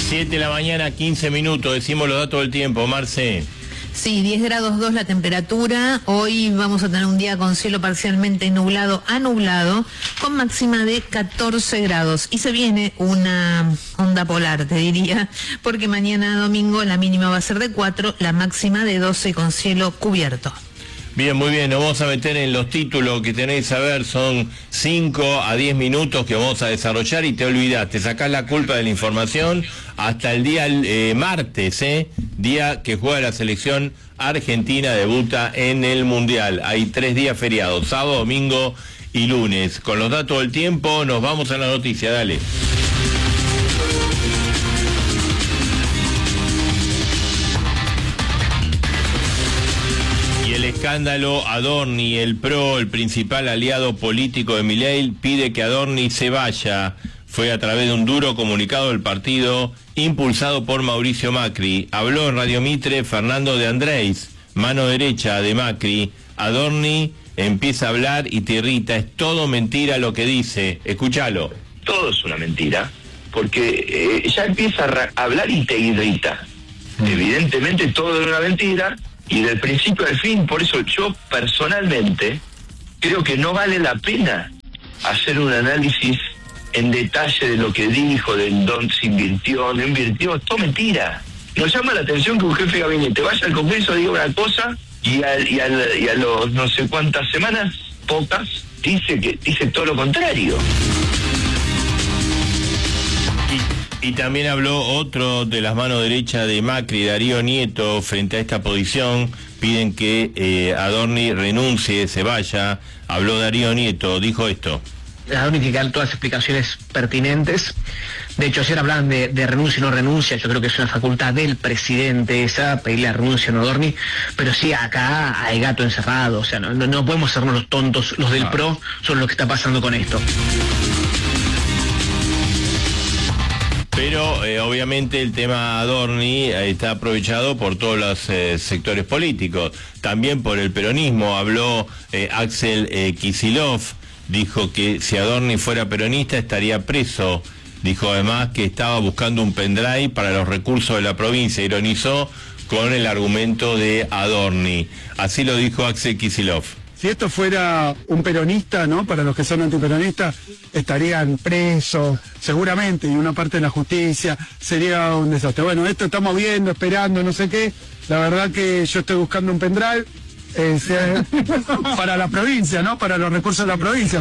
7 de la mañana, 15 minutos, decimos los datos del tiempo, Marce. Sí, 10 grados 2 la temperatura. Hoy vamos a tener un día con cielo parcialmente nublado a nublado, con máxima de 14 grados. Y se viene una onda polar, te diría, porque mañana domingo la mínima va a ser de 4, la máxima de 12 con cielo cubierto. Bien, muy bien, nos vamos a meter en los títulos que tenéis que saber, son 5 a 10 minutos que vamos a desarrollar y te olvidás, te sacás la culpa de la información hasta el día martes, día que juega la selección argentina, debuta en el Mundial. Hay 3 días feriados, sábado, domingo y lunes. Con los datos del tiempo nos vamos a la noticia, dale. Escándalo Adorni, el PRO, el principal aliado político de Milei, pide que Adorni se vaya. Fue a través de un duro comunicado del partido impulsado por Mauricio Macri. Habló en Radio Mitre Fernando de Andrés, mano derecha de Macri. Adorni empieza a hablar y te irrita, es todo mentira lo que dice. Escúchalo. Todo es una mentira, porque ya empieza a hablar y te irrita. Evidentemente todo es una mentira. Y del principio al fin, por eso yo personalmente creo que no vale la pena hacer un análisis en detalle de lo que dijo, de dónde se invirtió, no invirtió, es todo mentira. Nos llama la atención que un jefe de gabinete vaya al Congreso, diga una cosa y a los no sé cuántas semanas, pocas, dice todo lo contrario. Y también habló otro de las manos derechas de Macri, Darío Nieto, frente a esta posición. Piden que Adorni renuncie, se vaya. Habló Darío Nieto, dijo esto. Adorni tiene que dar todas las explicaciones pertinentes. De hecho, ayer hablaban de renuncia y no renuncia. Yo creo que es una facultad del presidente esa, pedirle la renuncia a Adorni. Pero sí, acá hay gato encerrado. O sea, no podemos hacernos los tontos. Los del PRO son lo que está pasando con esto. Pero obviamente el tema Adorni está aprovechado por todos los sectores políticos, también por el peronismo. Habló Axel Kicillof, dijo que si Adorni fuera peronista estaría preso. Dijo además que estaba buscando un pendrive para los recursos de la provincia. Ironizó con el argumento de Adorni. Así lo dijo Axel Kicillof. Si esto fuera un peronista, ¿no? Para los que son antiperonistas, estarían presos, seguramente, y una parte de la justicia, sería un desastre. Bueno, esto estamos viendo, esperando, no sé qué. La verdad que yo estoy buscando un pendrive para la provincia, ¿no? Para los recursos de la provincia.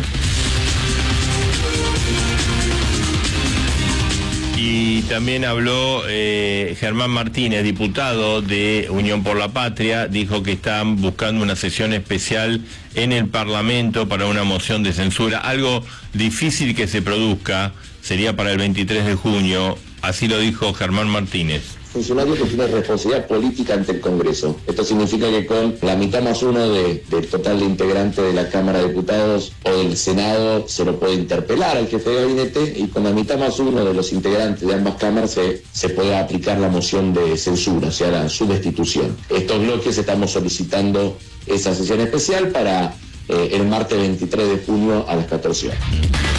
Y también habló Germán Martínez, diputado de Unión por la Patria, dijo que están buscando una sesión especial en el Parlamento para una moción de censura, algo difícil que se produzca, sería para el 23 de junio, así lo dijo Germán Martínez. Funcionario que tiene responsabilidad política ante el Congreso. Esto significa que con la mitad más uno del total de integrantes de la Cámara de Diputados o del Senado se lo puede interpelar al jefe de gabinete, y con la mitad más uno de los integrantes de ambas cámaras se puede aplicar la moción de censura, o sea, su destitución. Estos bloques estamos solicitando esa sesión especial para el martes 23 de junio a las 14 horas.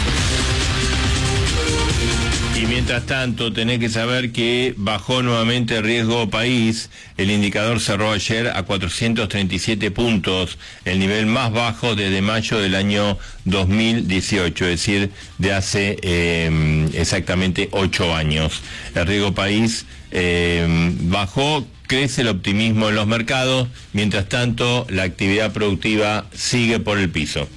Y mientras tanto, tenés que saber que bajó nuevamente el riesgo país. El indicador cerró ayer a 437 puntos, el nivel más bajo desde mayo del año 2018, es decir, de hace exactamente 8 años. El riesgo país bajó, crece el optimismo en los mercados, mientras tanto la actividad productiva sigue por el piso.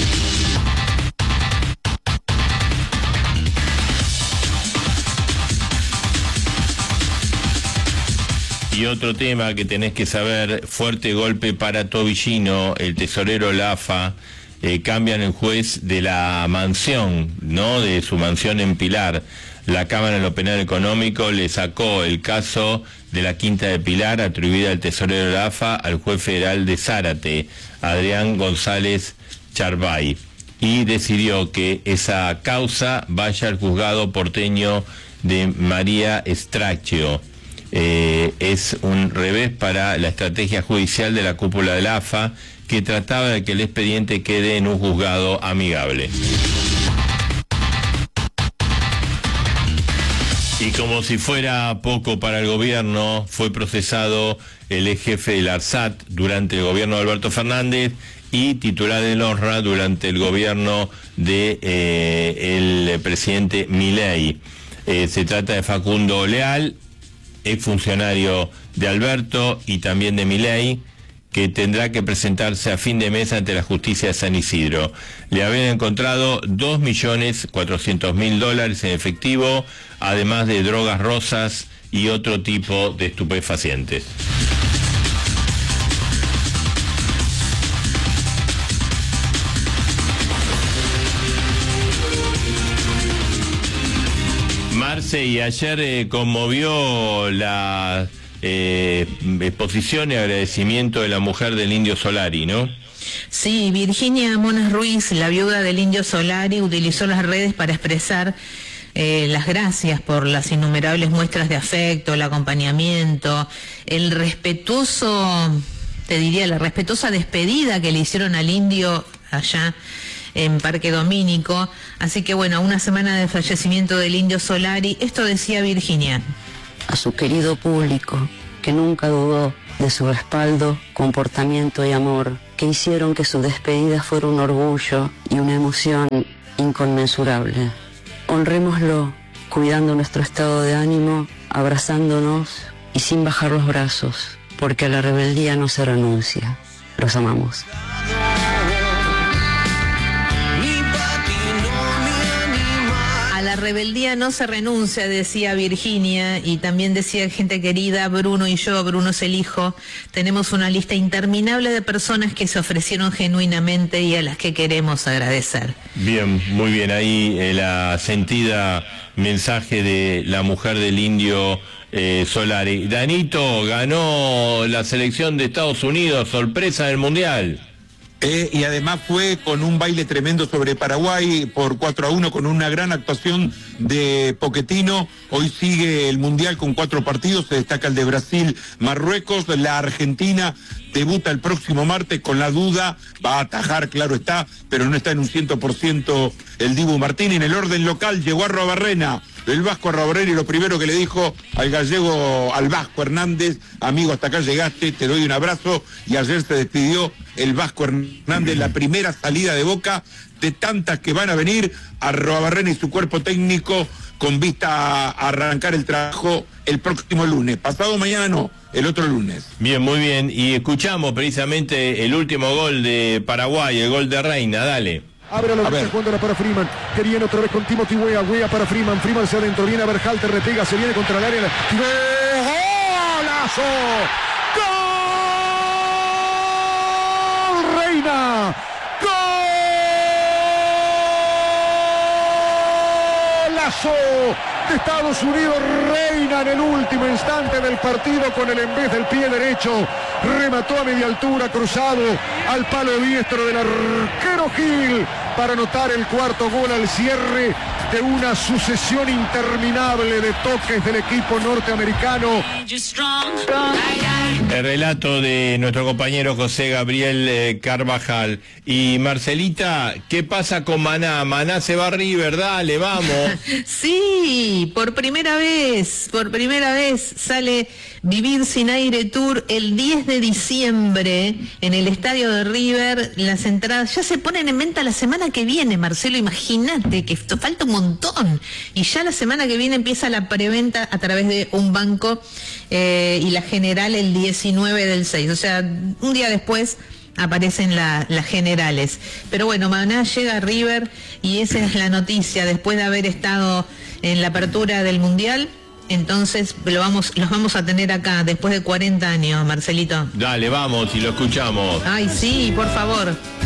Y otro tema que tenés que saber, fuerte golpe para Tobillino, el tesorero Lafa, cambian el juez de la mansión, ¿no? De su mansión en Pilar. La Cámara de lo Penal Económico le sacó el caso de la Quinta de Pilar, atribuida al tesorero Lafa, al juez federal de Zárate, Adrián González Charbay, y decidió que esa causa vaya al juzgado porteño de María Stracchio. Es un revés para la estrategia judicial de la cúpula de la AFA, que trataba de que el expediente quede en un juzgado amigable. Y como si fuera poco para el gobierno, fue procesado el ex jefe del ARSAT durante el gobierno de Alberto Fernández y titular del honra durante el gobierno de el presidente Milei. Se trata de Facundo Leal, exfuncionario de Alberto y también de Milei, que tendrá que presentarse a fin de mes ante la justicia de San Isidro. Le habían encontrado $2.400.000 en efectivo, además de drogas rosas y otro tipo de estupefacientes. Marce, y ayer conmovió la exposición y agradecimiento de la mujer del Indio Solari, ¿no? Sí, Virginia Monas Ruiz, la viuda del Indio Solari, utilizó las redes para expresar las gracias por las innumerables muestras de afecto, el acompañamiento, el respetuoso, te diría, la respetuosa despedida que le hicieron al Indio allá en Parque Domínico. Así que bueno, a una semana del fallecimiento del Indio Solari, esto decía Virginia. A su querido público, que nunca dudó de su respaldo, comportamiento y amor, que hicieron que su despedida fuera un orgullo y una emoción inconmensurable. Honrémoslo, cuidando nuestro estado de ánimo, abrazándonos y sin bajar los brazos, porque a la rebeldía no se renuncia. Los amamos. La rebeldía no se renuncia, decía Virginia, y también decía gente querida, Bruno y yo, Bruno es el hijo, tenemos una lista interminable de personas que se ofrecieron genuinamente y a las que queremos agradecer. Bien, muy bien, ahí la sentida mensaje de la mujer del Indio Solari. Danito, ganó la selección de Estados Unidos, sorpresa del Mundial. Y además fue con un baile tremendo sobre Paraguay por 4-1, con una gran actuación de Pochettino. Hoy sigue el Mundial con 4 partidos, se destaca el de Brasil-Marruecos. La Argentina debuta el próximo martes con la duda, va a atajar, claro está, pero no está en un 100% el Dibu Martínez. En el orden local llegó Arrobarrena, el Vasco Arrobarrena, y lo primero que le dijo al gallego, al Vasco Hernández: amigo, hasta acá llegaste, te doy un abrazo. Y ayer se despidió el Vasco Hernández, la primera salida de Boca de tantas que van a venir. Arrobarrena y su cuerpo técnico con vista a arrancar el trabajo el próximo lunes. Pasado mañana no, el otro lunes. Bien, muy bien. Y escuchamos precisamente el último gol de Paraguay, el gol de Reina. Dale. Abre la derecha, jugándola para Freeman, que viene otra vez con Timothy Weah, Weah para Freeman, Freeman hacia adentro, viene a Berhalter, repega, se viene contra el área, ¡golazo! ¡Gol! ¡Reina! ¡Golazo! De Estados Unidos, Reina en el último instante del partido con el en vez del pie derecho, remató a media altura, cruzado al palo diestro del arquero Gil para anotar el cuarto gol al cierre de una sucesión interminable de toques del equipo norteamericano. El relato de nuestro compañero José Gabriel Carvajal. Y Marcelita, ¿qué pasa con Maná? Maná se va a River, dale, vamos. Sí, por primera vez sale Vivir Sin Aire Tour el 10 de diciembre en el estadio de River. Las entradas ya se ponen en venta la semana que viene, Marcelo, imagínate que esto falta un montón. Y ya la semana que viene empieza la preventa a través de un banco y la general el 19 del 6. O sea, un día después aparecen las generales. Pero bueno, Maná llega a River y esa es la noticia, después de haber estado en la apertura del Mundial. Entonces los vamos a tener acá después de 40 años, Marcelito. Dale, vamos y lo escuchamos. Ay, sí, por favor.